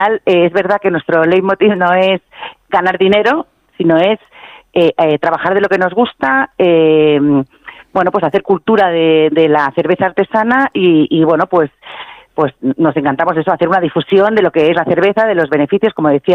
Es verdad que nuestro leitmotiv no es ganar dinero, sino es trabajar de lo que nos gusta, bueno, pues hacer cultura de la cerveza artesana y bueno, pues nos encantamos eso, hacer una difusión de lo que es la cerveza, de los beneficios, como decía